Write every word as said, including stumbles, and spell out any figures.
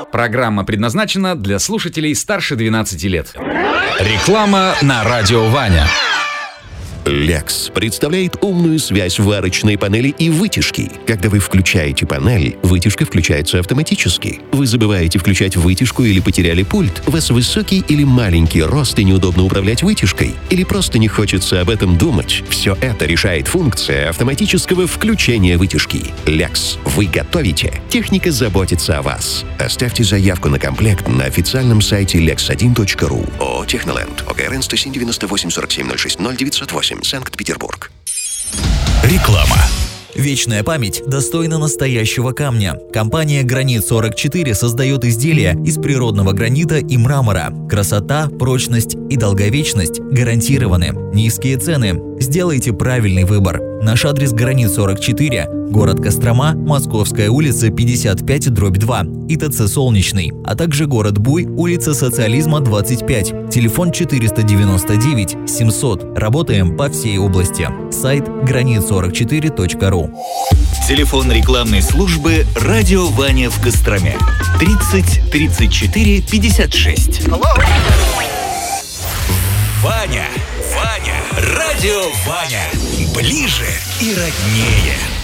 Программа предназначена для слушателей старше двенадцати лет. Реклама на радио Ваня. Lex представляет умную связь варочной панели и вытяжки. Когда вы включаете панель, вытяжка включается автоматически. Вы забываете включать вытяжку или потеряли пульт. У вас высокий или маленький рост и неудобно управлять вытяжкой. Или просто не хочется об этом думать. Все это решает функция автоматического включения вытяжки. Lex. Вы готовите. Техника заботится о вас. Оставьте заявку на комплект на официальном сайте лекс один точка ру. ООО «Техноленд». ОГРН сто семь девяносто восемь сорок семь ноль шесть ноль девятьсот восемь. Санкт-Петербург. Реклама. Вечная память достойна настоящего камня. Компания «Гранит сорок четыре» создает изделия из природного гранита и мрамора. Красота, прочность и долговечность гарантированы. Низкие цены. Сделайте правильный выбор. Наш адрес: «Гранит сорок четыре», город Кострома, Московская улица, пятьдесят пять дробь два, ИТЦ «Солнечный», а также город Буй, улица Социализма, двадцать пять, телефон четыреста девяносто девять семьсот. Работаем по всей области. Сайт гранит сорок четыре точка ру. Телефон рекламной службы «Радио Ваня» в Костроме. тридцать тридцать четыре пятьдесят шесть. Hello. Ваня, Ваня, радио Ваня. Ближе и роднее.